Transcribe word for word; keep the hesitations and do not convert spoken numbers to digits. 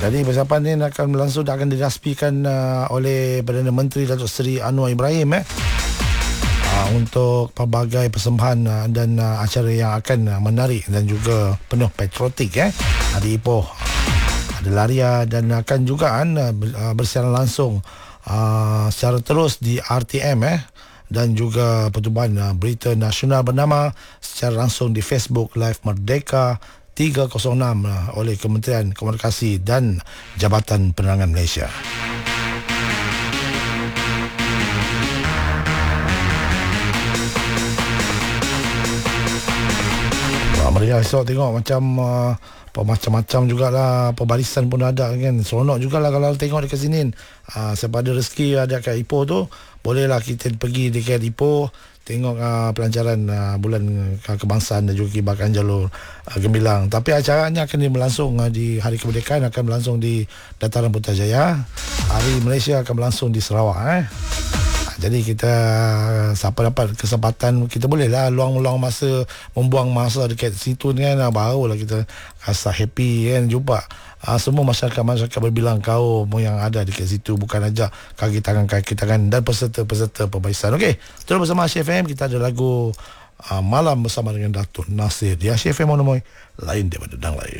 Jadi persiapan ini akan berlangsung dan akan dirasmikan uh, oleh Perdana Menteri Datuk Seri Anwar Ibrahim eh uh, untuk pelbagai persembahan uh, dan uh, acara yang akan uh, menarik dan juga penuh patriotik eh. Ada Ipoh, ada Laria dan akan juga kan uh, bersiaran langsung uh, secara terus di R T M eh dan juga pertubuhan uh, berita nasional bernama secara langsung di Facebook Live Merdeka tiga kosong enam uh, oleh Kementerian Komunikasi dan Jabatan Penerangan Malaysia. Wah, Maria esok tengok macam uh, macam-macam jugalah, pembarisan pun ada kan. Seronok jugalah kalau tengok dekat sini. Uh, sebab ada rezeki ada kat Ipoh tu, bolehlah kita pergi dekat Ipoh tengok uh, pelancaran uh, bulan uh, kebangsaan dan juga kibarkan jalur uh, gemilang. Tapi acaranya akan berlangsung uh, di Hari Kemerdekaan akan berlangsung di Dataran Putrajaya. Hari Malaysia akan berlangsung di Sarawak eh. Jadi kita siapa dapat kesempatan, kita bolehlah luang-luang masa, membuang masa dekat situ kan, barulah kita rasa happy kan, jumpa uh, semua masyarakat-masyarakat berbilang kaum yang ada dekat situ, bukan aja kaki tangan kaki tangan dan peserta-peserta pembarisan. Okey, terus bersama Asia F M kita ada lagu uh, Malam bersama dengan Datuk Nasir di Asia F M Monomoy, lain daripada dang lain.